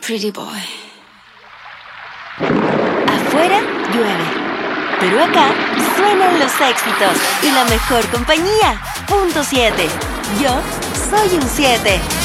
pretty boy. Afuera llueve, pero acá suenan los éxitos y la mejor compañía. Punto 7. Yo soy un 7.